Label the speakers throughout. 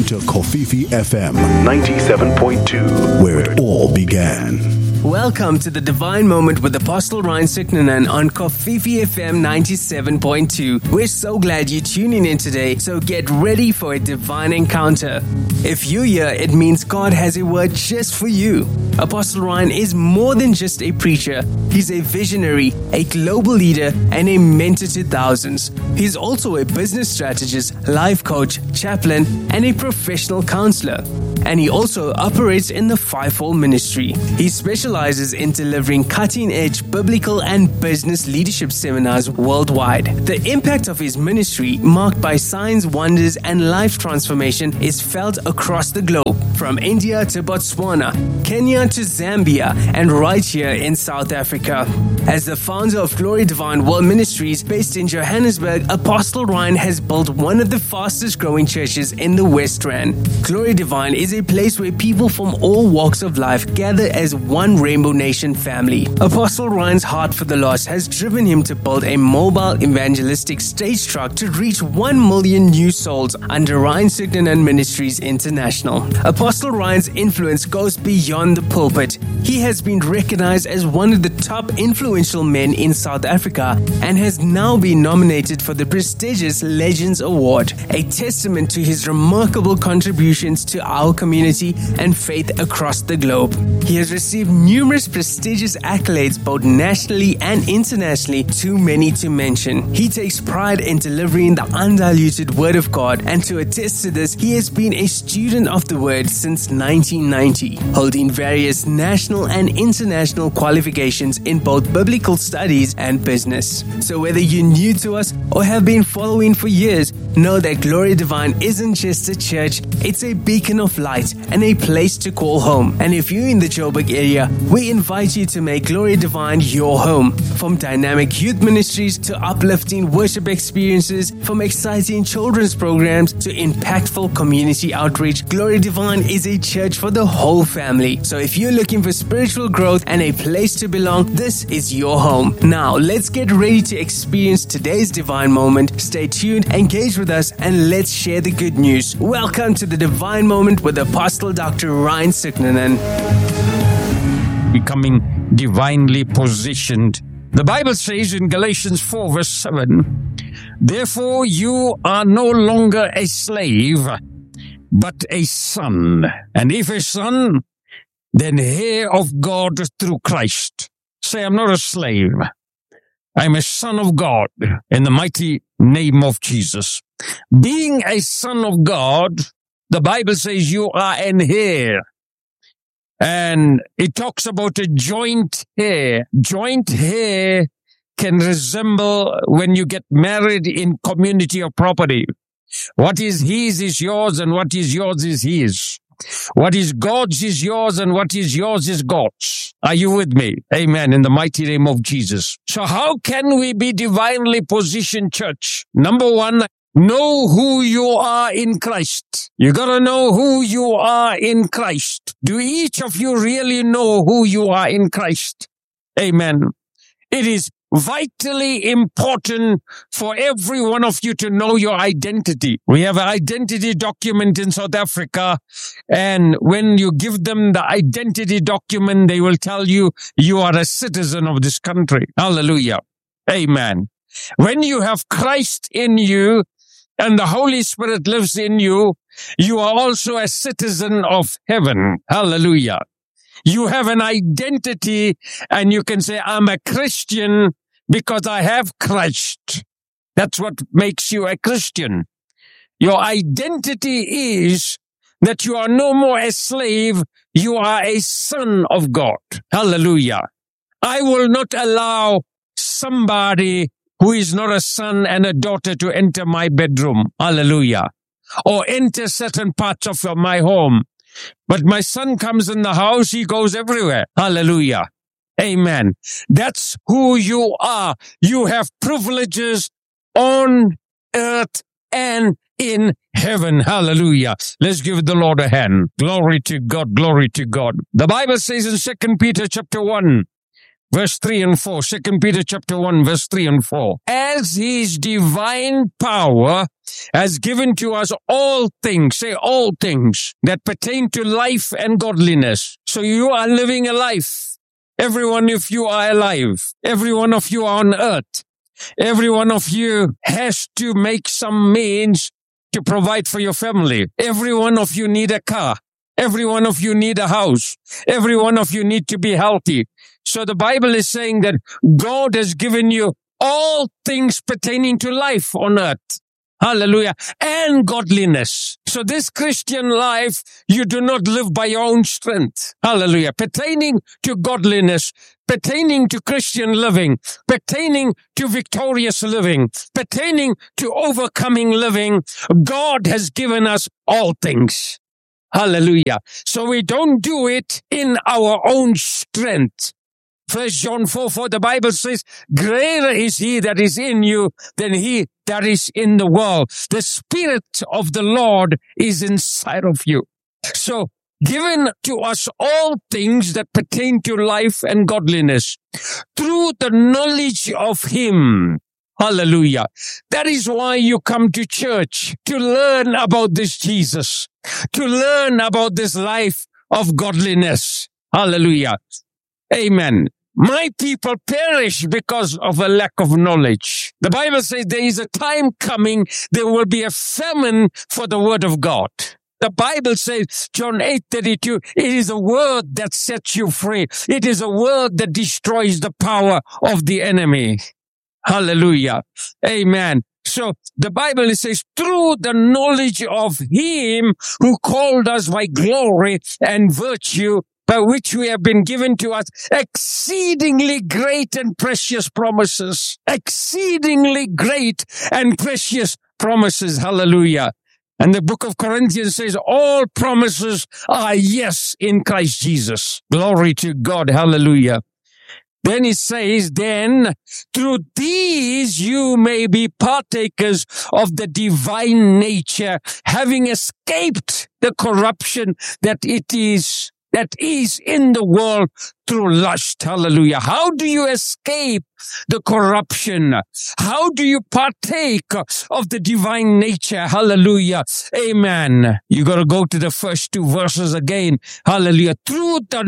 Speaker 1: to Kofifi FM 97.2, where it all began.
Speaker 2: Welcome to the Divine Moment with Apostle Ryan Siknanen on Kofifi FM 97.2. We're so glad you're tuning in today, so get ready for a divine encounter. If you're here, it means God has a word just for you. Apostle Ryan is more than just a preacher. He's a visionary, a global leader, and a mentor to thousands. He's also a business strategist, life coach, chaplain, and a professional counselor. And he also operates in the fivefold ministry. He specializes in delivering cutting-edge biblical and business leadership seminars worldwide. The impact of his ministry, marked by signs, wonders, and life transformation, is felt across the globe, from India to Botswana, Kenya to Zambia, and right here in South Africa. As the founder of Glory Divine World Ministries, based in Johannesburg, Apostle Ryan has built one of the fastest growing churches in the West Rand. Glory Divine is a place where people from all walks of life gather as one Rainbow Nation family. Apostle Ryan's heart for the lost has driven him to build a mobile evangelistic stage truck to reach 1 million new souls under Ryan Siknanen Ministries International. Apostle Ryan's influence goes beyond the pulpit. He has been recognized as one of the top influential men in South Africa and has now been nominated for the prestigious Legends Award, a testament to his remarkable contributions to our community and faith across the globe. He has received numerous prestigious accolades both nationally and internationally, too many to mention. He takes pride in delivering the undiluted Word of God, and to attest to this, he has been a student of the Word since 1990, holding various national and international qualifications in both biblical studies and business. So whether you're new to us or have been following for years, know that Glory Divine isn't just a church, it's a beacon of light and a place to call home. And if you're in the Joburg area, we invite you to make Glory Divine your home. From dynamic youth ministries to uplifting worship experiences, from exciting children's programs to impactful community outreach, Glory Divine is a church for the whole family. So if you're looking for spiritual growth and a place to belong, this is your home. Now, let's get ready to experience today's divine moment. Stay tuned, engage with us, and let's share the good news. Welcome to the Divine Moment with Apostle Dr. Ryan Siknanen.
Speaker 3: Becoming divinely positioned. The Bible says in Galatians 4 verse 7, therefore you are no longer a slave, but a son. And if a son, then heir of God through Christ. Say, I'm not a slave. I'm a son of God in the mighty name of Jesus. Being a son of God, the Bible says you are an heir. And it talks about a joint heir. Joint heir can resemble when you get married in community or property. What is his is yours, and what is yours is his. What is God's is yours, and what is yours is God's. Are you with me? Amen. In the mighty name of Jesus. So how can we be divinely positioned, church? Number one, know who you are in Christ. You gotta know who you are in Christ. Do each of you really know who you are in Christ? Amen. It is vitally important for every one of you to know your identity. We have an identity document in South Africa, and when you give them the identity document, they will tell you you are a citizen of this country. Hallelujah. Amen. When you have Christ in you and the Holy Spirit lives in you, you are also a citizen of heaven. Hallelujah. You have an identity, and you can say, I'm a Christian because I have Christ. That's what makes you a Christian. Your identity is that you are no more a slave, you are a son of God. Hallelujah. I will not allow somebody who is not a son and a daughter to enter my bedroom. Hallelujah. Or enter certain parts of my home. But my son comes in the house, he goes everywhere. Hallelujah. Amen. That's who you are. You have privileges on earth and in heaven. Hallelujah. Let's give the Lord a hand. Glory to God. Glory to God. The Bible says in 2 Peter chapter 1, verse 3 and 4. 2 Peter chapter 1, verse 3 and 4. As his divine power has given to us all things, say all things, that pertain to life and godliness. So you are living a life. Every one of you are alive. Every one of you are on earth. Every one of you has to make some means to provide for your family. Every one of you need a car. Every one of you need a house. Every one of you need to be healthy. So the Bible is saying that God has given you all things pertaining to life on earth. Hallelujah. And godliness. So this Christian life, you do not live by your own strength. Hallelujah. Pertaining to godliness, pertaining to Christian living, pertaining to victorious living, pertaining to overcoming living, God has given us all things. Hallelujah. So we don't do it in our own strength. 1 John 4:4, the Bible says, greater is he that is in you than he that is in the world. The Spirit of the Lord is inside of you. So, given to us all things that pertain to life and godliness through the knowledge of him. Hallelujah. That is why you come to church, to learn about this Jesus, to learn about this life of godliness. Hallelujah. Amen. My people perish because of a lack of knowledge. The Bible says there is a time coming, there will be a famine for the word of God. The Bible says, John 8:32, it is a word that sets you free. It is a word that destroys the power of the enemy. Hallelujah. Amen. So the Bible says, through the knowledge of him who called us by glory and virtue, by which we have been given to us exceedingly great and precious promises. Exceedingly great and precious promises. Hallelujah. And the book of Corinthians says all promises are yes in Christ Jesus. Glory to God. Hallelujah. Then he says, then through these you may be partakers of the divine nature, having escaped the corruption that is in the world through lust. Hallelujah. How do you escape the corruption? How do you partake of the divine nature? Hallelujah. Amen. You got to go to the first two verses again. Hallelujah. Through the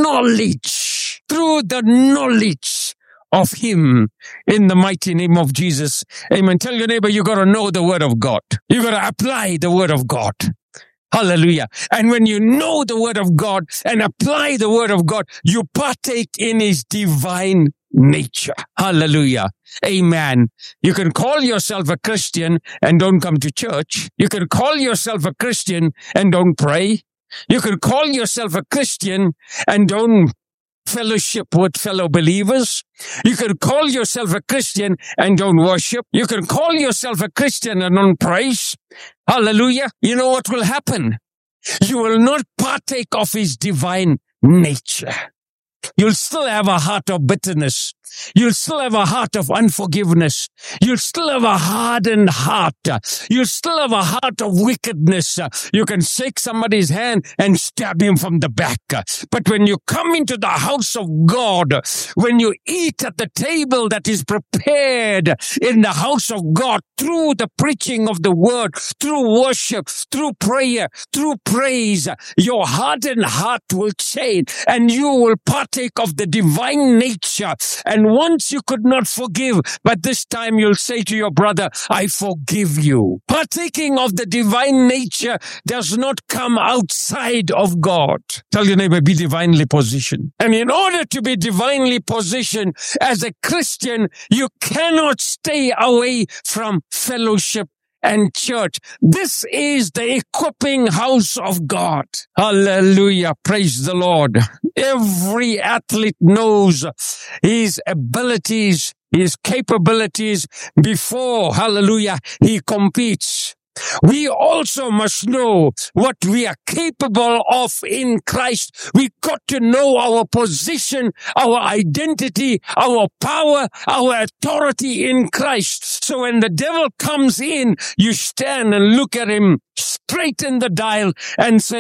Speaker 3: knowledge of him in the mighty name of Jesus. Amen. Tell your neighbor, you got to know the word of God. You got to apply the word of God. Hallelujah. And when you know the word of God and apply the word of God, you partake in his divine nature. Hallelujah. Amen. You can call yourself a Christian and don't come to church. You can call yourself a Christian and don't pray. You can call yourself a Christian and don't fellowship with fellow believers. You can call yourself a Christian and don't worship. You can call yourself a Christian and don't praise. Hallelujah. You know what will happen? You will not partake of his divine nature. You'll still have a heart of bitterness. You'll still have a heart of unforgiveness. You'll still have a hardened heart. You'll still have a heart of wickedness. You can shake somebody's hand and stab him from the back. But when you come into the house of God, when you eat at the table that is prepared in the house of God through the preaching of the word, through worship, through prayer, through praise, your hardened heart will change and you will partake of the divine nature. And once you could not forgive, but this time you'll say to your brother, I forgive you. Partaking of the divine nature does not come outside of God. Tell your neighbor, be divinely positioned. And in order to be divinely positioned as a Christian, you cannot stay away from fellowship and church. This is the equipping house of God. Hallelujah. Praise the Lord. Every athlete knows his abilities, his capabilities before, hallelujah, he competes. We also must know what we are capable of in Christ. We got to know our position, our identity, our power, our authority in Christ. So when the devil comes in, you stand and look at him straight in the dial and say,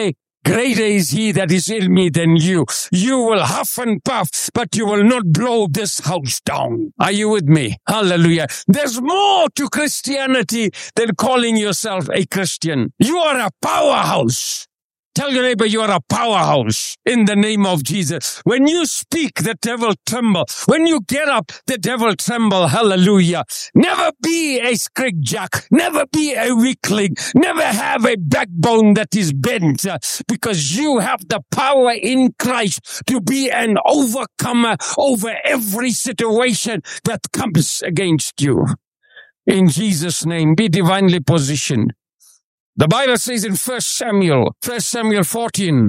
Speaker 3: Greater is he that is in me than you. You will huff and puff, but you will not blow this house down. Are you with me? Hallelujah. There's more to Christianity than calling yourself a Christian. You are a powerhouse. Tell your neighbor you are a powerhouse in the name of Jesus. When you speak, the devil tremble. When you get up, the devil tremble. Hallelujah. Never be a scrickjack. Never be a weakling. Never have a backbone that is bent, because you have the power in Christ to be an overcomer over every situation that comes against you. In Jesus' name, be divinely positioned. The Bible says in 1 Samuel 14,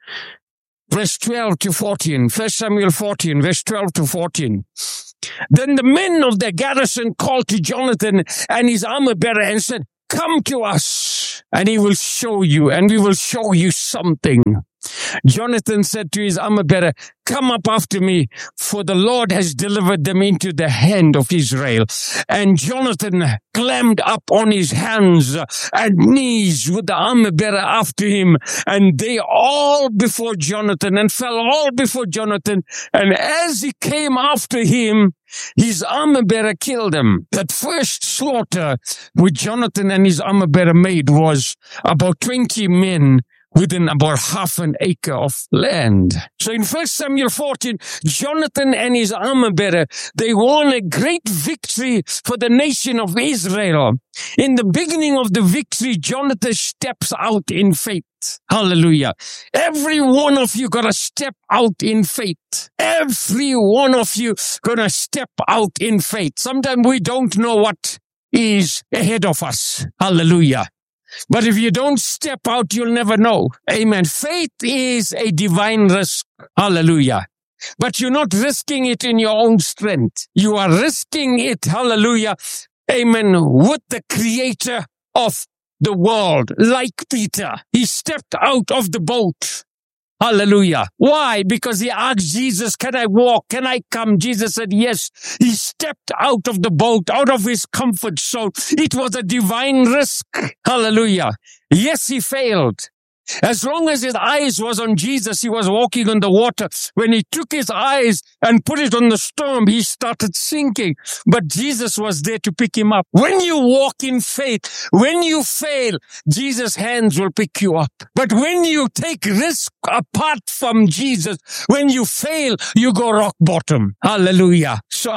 Speaker 3: verse 12 to 14, 1 Samuel 14, verse 12 to 14. Then the men of the garrison called to Jonathan and his armor-bearer and said, "Come to us, and he will show you, and we will show you something." Jonathan said to his armor-bearer, "Come up after me, for the Lord has delivered them into the hand of Israel." And Jonathan climbed up on his hands and knees with the armor-bearer after him, and they all before Jonathan, and fell all before Jonathan. And as he came after him, his armor-bearer killed him. That first slaughter which Jonathan and his armor-bearer made was about 20 men within about half an acre of land. So in 1 Samuel 14, Jonathan and his armor-bearer, they won a great victory for the nation of Israel. In the beginning of the victory, Jonathan steps out in faith. Hallelujah. Every one of you gotta step out in faith. Every one of you gonna step out in faith. Sometimes we don't know what is ahead of us. Hallelujah. But if you don't step out, you'll never know. Amen. Faith is a divine risk. Hallelujah. But you're not risking it in your own strength. You are risking it, hallelujah, amen, with the creator of the world. Like Peter, he stepped out of the boat. Hallelujah. Why? Because he asked Jesus, "Can I walk? Can I come?" Jesus said, yes. He stepped out of the boat, out of his comfort zone. It was a divine risk. Hallelujah. Yes, he failed. As long as his eyes was on Jesus, he was walking on the water. When he took his eyes and put it on the storm, he started sinking. But Jesus was there to pick him up. When you walk in faith, when you fail, Jesus' hands will pick you up. But when you take risk apart from Jesus, when you fail, you go rock bottom. Hallelujah. So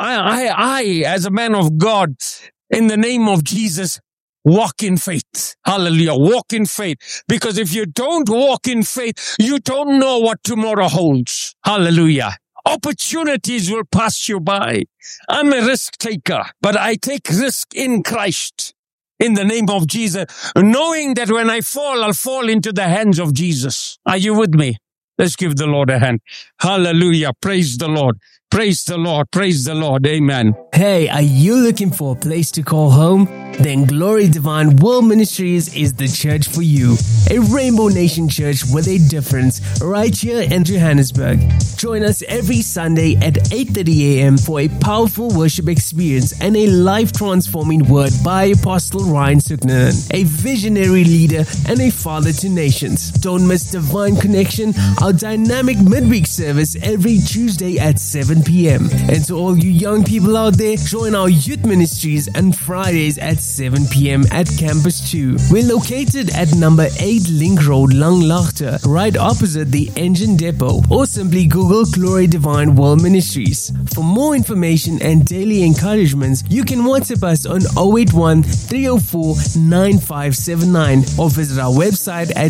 Speaker 3: I, as a man of God, in the name of Jesus, walk in faith. Hallelujah. Walk in faith. Because if you don't walk in faith, you don't know what tomorrow holds. Hallelujah. Opportunities will pass you by. I'm a risk taker, but I take risk in Christ. In the name of Jesus, knowing that when I fall, I'll fall into the hands of Jesus. Are you with me? Let's give the Lord a hand. Hallelujah. Praise the Lord. Praise the Lord. Praise the Lord. Amen.
Speaker 2: Hey, are you looking for a place to call home? Then Glory Divine World Ministries is the church for you. A Rainbow Nation church with a difference right here in Johannesburg. Join us every Sunday at 8:30 a.m. for a powerful worship experience and a life-transforming word by Apostle Ryan Suknanen, a visionary leader and a father to nations. Don't miss Divine Connection, our dynamic midweek service every Tuesday at 7 p.m. And to all you young people out there, join our youth ministries on Fridays at 7 p.m. at Campus 2. We're located at number 8 Link Road, Langlaagte, right opposite the engine depot, or simply Google Glory Divine World Ministries. For more information and daily encouragements, you can WhatsApp us on 081 304 9579 or visit our website at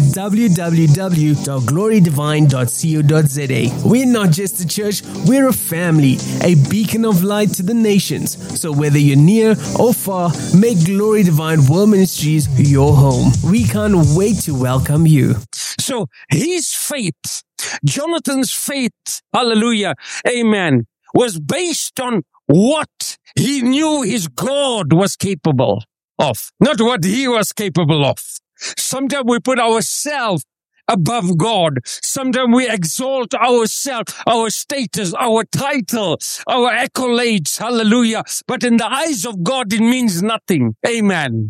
Speaker 2: www.glorydivine.co.za. We're not just a church, we're a family, a beacon of light to the nations. So whether you're near or far, make Glory Divine World Ministries your home. We can't wait to welcome you.
Speaker 3: So his faith, Jonathan's faith, hallelujah, amen, was based on what he knew his God was capable of, not what he was capable of. Sometimes we put ourselves above God. Sometimes we exalt ourselves, our status, our title, our accolades. Hallelujah. But in the eyes of God, it means nothing. Amen.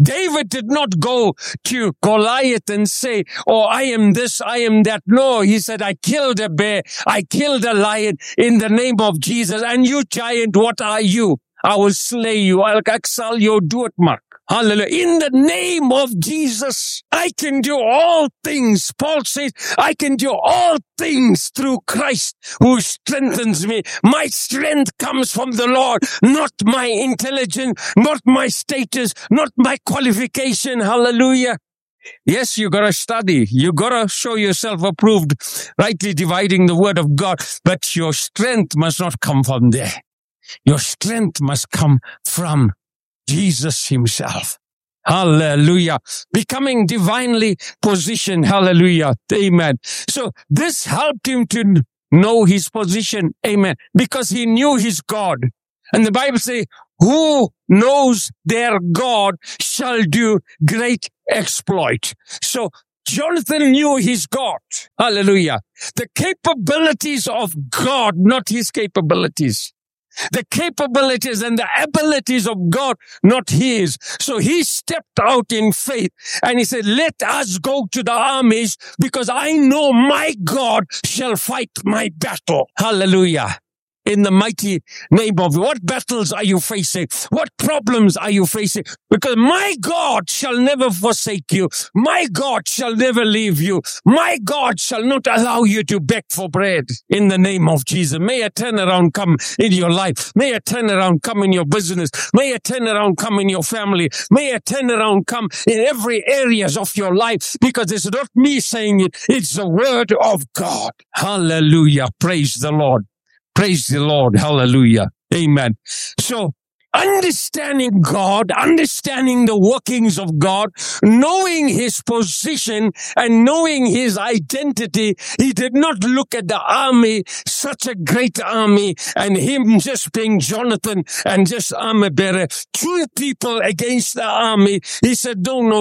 Speaker 3: David did not go to Goliath and say, oh, I am this, I am that. No, he said, I killed a bear, I killed a lion in the name of Jesus. And you giant, what are you? I will slay you. I'll exile your do it, Mark. Hallelujah. In the name of Jesus, I can do all things. Paul says, I can do all things through Christ who strengthens me. My strength comes from the Lord, not my intelligence, not my status, not my qualification. Hallelujah. Yes, you gotta study. You gotta show yourself approved, rightly dividing the word of God. But your strength must not come from there. Your strength must come from Jesus himself. Hallelujah. Becoming divinely positioned. Hallelujah. Amen. So this helped him to know his position. Amen. Because he knew his God. And the Bible says, who knows their God shall do great exploit. So Jonathan knew his God. Hallelujah. The capabilities of God, not his capabilities. The capabilities and the abilities of God, not his. So he stepped out in faith and he said, let us go to the armies because I know my God shall fight my battle. Hallelujah. In the mighty name of what battles are you facing? What problems are you facing? Because my God shall never forsake you. My God shall never leave you. My God shall not allow you to beg for bread. In the name of Jesus. May a turnaround come in your life. May a turnaround come in your business. May a turnaround come in your family. May a turnaround come in every areas of your life. Because it's not me saying it. It's the word of God. Hallelujah. Praise the Lord. Praise the Lord. Hallelujah. Amen. So, understanding God, understanding the workings of God, knowing his position and knowing his identity, he did not look at the army, such a great army, and him just being Jonathan and just armor bearer, 2 people against the army. He said,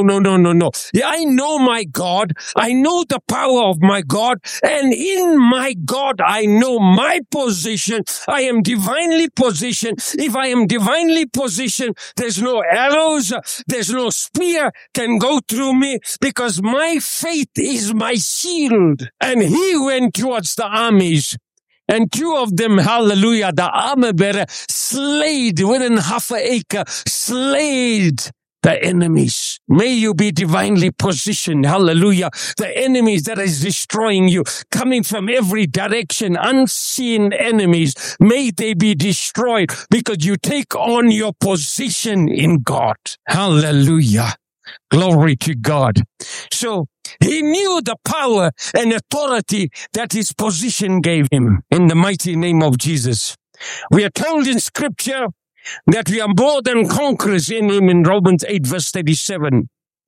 Speaker 3: no. Yeah, I know my God. I know the power of my God. And in my God, I know my position. I am divinely positioned. If I am divinely positioned, there's no arrows, there's no spear can go through me because my faith is my shield. And he went towards the armies. And 2 of them, hallelujah, the armor bearer slayed within half an acre, slayed the enemies. May you be divinely positioned. Hallelujah. The enemies that is destroying you, coming from every direction, unseen enemies, may they be destroyed because you take on your position in God. Hallelujah. Glory to God. So he knew the power and authority that his position gave him in the mighty name of Jesus. We are told in scripture that we are more than conquerors in him in Romans 8 verse 37.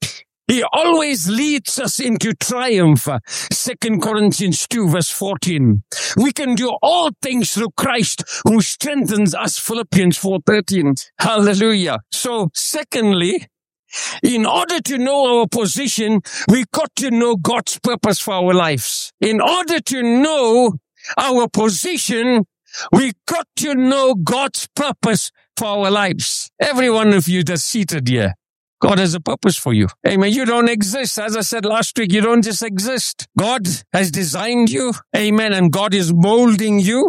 Speaker 3: He always leads us into triumph. 2 Corinthians 2 verse 14. We can do all things through Christ who strengthens us. Philippians 4:13. Hallelujah. So secondly, in order to know our position, we got to know God's purpose for our lives. In order to know our position, we got to know God's purpose for our lives. Every one of you that's seated here, God has a purpose for you. Amen. You don't exist. As I said last week, you don't just exist. God has designed you. Amen. And God is molding you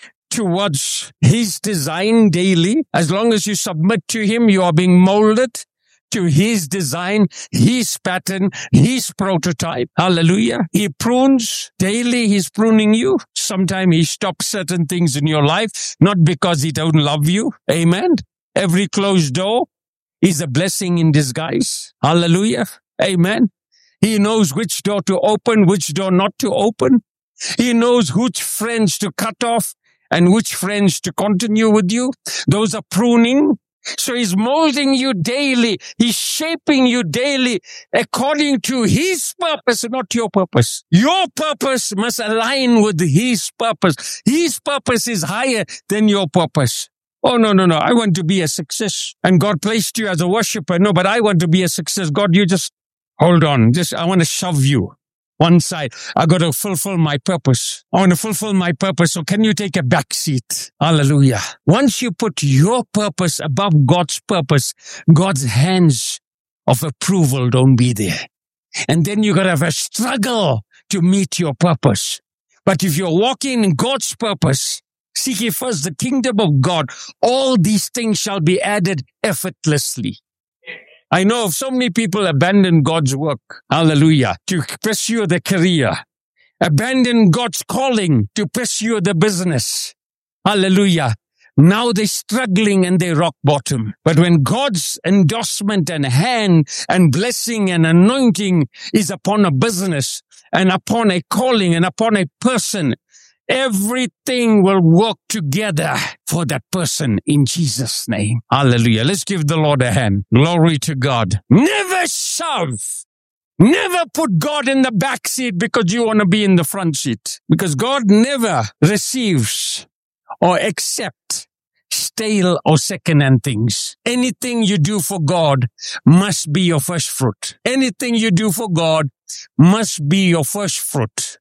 Speaker 3: towards his design daily. As long as you submit to him, you are being molded to his design, his pattern, his prototype. Hallelujah. He prunes daily. He's pruning you. Sometimes he stops certain things in your life, not because he don't love you. Amen. Every closed door is a blessing in disguise. Hallelujah. Amen. He knows which door to open, which door not to open. He knows which friends to cut off and which friends to continue with you. Those are pruning. So he's molding you daily. He's shaping you daily according to his purpose, not your purpose. Your purpose must align with his purpose. His purpose is higher than your purpose. Oh, no. I want to be a success. And God placed you as a worshiper. No, but I want to be a success. God, you just hold on. I want to shove you one side. I got to fulfill my purpose. I want to fulfill my purpose. So can you take a back seat? Hallelujah. Once you put your purpose above God's purpose, God's hands of approval don't be there. And then you're going to have a struggle to meet your purpose. But if you're walking in God's purpose, seek ye first the kingdom of God, all these things shall be added effortlessly. I know of so many people abandon God's work, hallelujah, to pursue their career. Abandon God's calling to pursue the business. Hallelujah. Now they're struggling and they rock bottom. But when God's endorsement and hand and blessing and anointing is upon a business and upon a calling and upon a person, everything will work together for that person in Jesus' name. Hallelujah. Let's give the Lord a hand. Glory to God. Never shove. Never put God in the back seat because you want to be in the front seat. Because God never receives or accepts stale or second-hand things. Anything you do for God must be your first fruit. Anything you do for God must be your first fruit.